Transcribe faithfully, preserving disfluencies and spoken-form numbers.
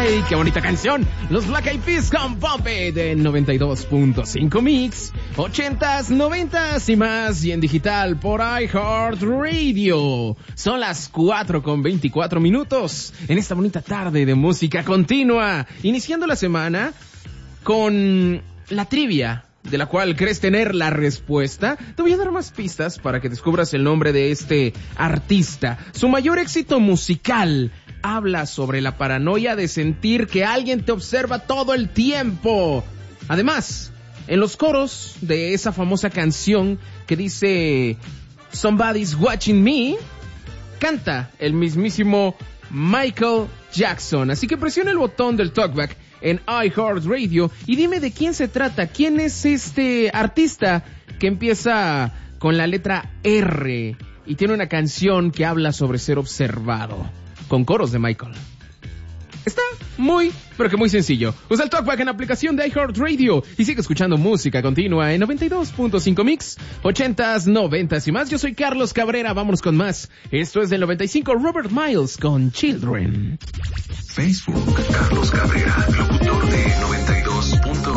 Hey, qué bonita canción. Los Black Eyed Peas con Pump It de noventa y dos punto cinco Mix. Ochentas, noventas y más. Y en digital por iHeartRadio. Son las cuatro con veinticuatro minutos. En esta bonita tarde de música continua. Iniciando la semana con la trivia, de la cual crees tener la respuesta. Te voy a dar más pistas para que descubras el nombre de este artista. Su mayor éxito musical habla sobre la paranoia de sentir que alguien te observa todo el tiempo. Además, en los coros de esa famosa canción que dice Somebody's Watching Me, canta el mismísimo Michael Jackson. Así que presiona el botón del talkback en iHeartRadio y dime de quién se trata. ¿Quién es este artista que empieza con la letra R y tiene una canción que habla sobre ser observado, con coros de Michael? Está muy, pero que muy sencillo. Usa el talkback en la aplicación de iHeartRadio y sigue escuchando música continua en noventa y dos punto cinco Mix, ochentas, noventas y más. Yo soy Carlos Cabrera, vámonos con más. Esto es del noventa y cinco, Robert Miles con Children. Facebook, Carlos Cabrera, locutor de noventa y dos punto